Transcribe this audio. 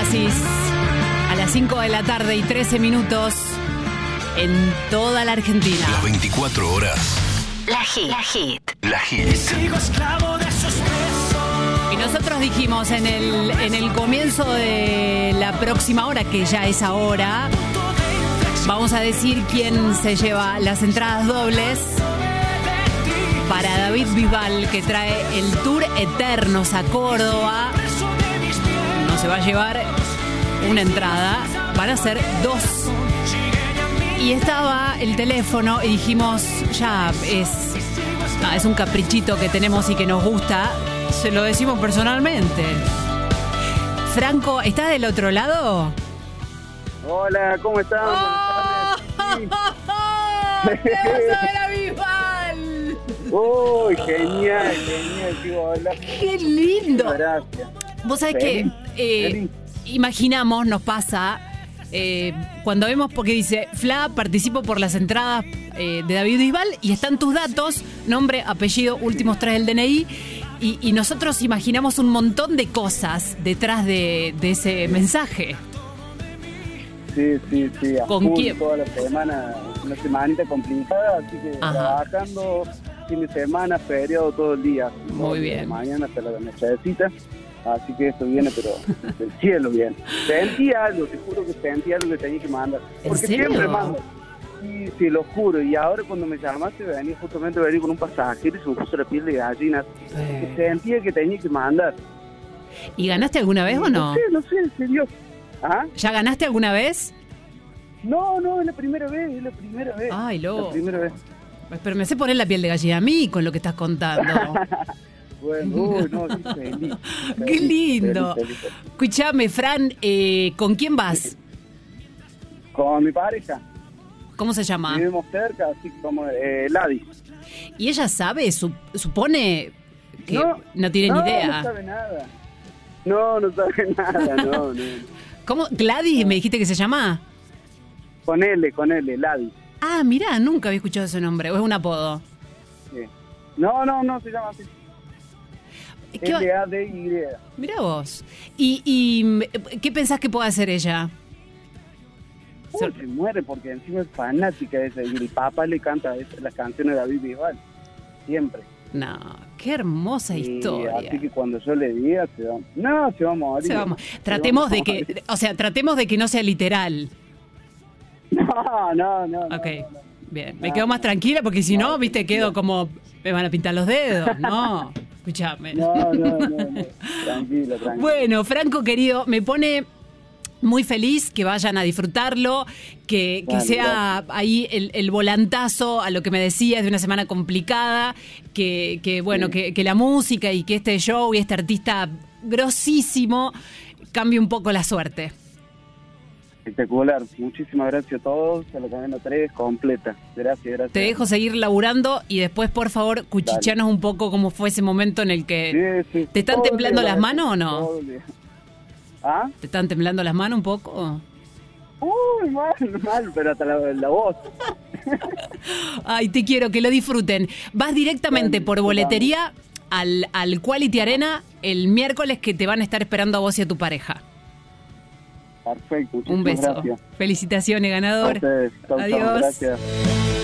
Oasis a las 5 de la tarde y 13 minutos en toda la Argentina. Las 24 horas. La Hit. La Hit. Sigo esclavo de esos besos. Y nosotros dijimos en el comienzo de la próxima hora, que ya es ahora, vamos a decir quién se lleva las entradas dobles para David Bisbal, que trae el Tour Eternos a Córdoba. No se va a llevar una entrada, van a ser 2. Y estaba el teléfono y dijimos, ya es un caprichito que tenemos y que nos gusta, se lo decimos personalmente. Franco, ¿estás del otro lado? Hola, ¿cómo estás? ¡Oh! ¡Te vas a ver a Bisbal! Uy, genial, tío, hola. ¡Qué lindo! Gracias. Vos sabés Feliz, que feliz. imaginamos, nos pasa, cuando vemos, porque dice, Fla, participo por las entradas de David Bisbal y están tus datos, nombre, apellido, últimos 3 del DNI, y nosotros imaginamos un montón de cosas detrás de ese mensaje. Sí, a ¿Con full quién? toda la semana, una semanita complicada, así que Ajá. trabajando, fin de semana, feriado todo el día. Muy bien. Mañana hasta la nochecita, así que esto viene, pero del cielo viene. Sentí algo, te juro que sentí algo que tenía que mandar. ¿En Porque serio? siempre mando. Sí, lo juro. Y ahora cuando me llamaste, venía con un pasajero y se me puso la piel de gallina. Que sentía que tenía que mandar. ¿Y ganaste alguna vez o no? No sé, se dio. ¿Ah? ¿Ya ganaste alguna vez? No, es la primera vez, Ay, La primera vez. Pero me hace poner la piel de gallina a mí con lo que estás contando. Bueno, sí, feliz. ¡Qué lindo! Feliz. Escuchame, Fran, ¿con quién vas? Con mi pareja. ¿Cómo se llama? Vivimos cerca, así como Ladi. ¿Y ella sabe, supone que no tiene ni idea? No sabe nada. No sabe nada, no. ¿Cómo? ¿Gladys me dijiste que se llama? Con L, Ladi. Ah, mirá, nunca había escuchado ese nombre. ¿O es un apodo? Sí. No, se llama así. L-A-D-Y. Mirá vos. ¿Y qué pensás que puede hacer ella? Se muere porque encima es fanática de esa. Y el papá le canta las canciones de David Bisbal. Siempre. No, qué hermosa historia. Así que cuando yo le diga, se va a morir. Tratemos de que no sea literal. No. Ok, bien. Me quedo más tranquila porque si no, viste, quedo como, me van a pintar los dedos. No, escúchame. No. Tranquila. Bueno, Franco querido, me pone muy feliz que vayan a disfrutarlo, que sea ahí el volantazo a lo que me decías de una semana complicada, que la música y que este show y este artista grosísimo cambie un poco la suerte. Espectacular. Muchísimas gracias a todos. A la cadena 3 completa. Gracias. Te dejo seguir laburando y después, por favor, cuchicheanos un poco cómo fue ese momento en el que... Sí. ¿Te están temblando las manos o no? ¿Ah? ¿Te están temblando las manos un poco? Uy, mal, pero hasta la voz. Ay, te quiero, que lo disfruten. Vas directamente por boletería al Quality Arena el miércoles, que te van a estar esperando a vos y a tu pareja. Perfecto, Un beso. gracias. Felicitaciones, ganador. A ustedes. Chau, Adiós. gracias.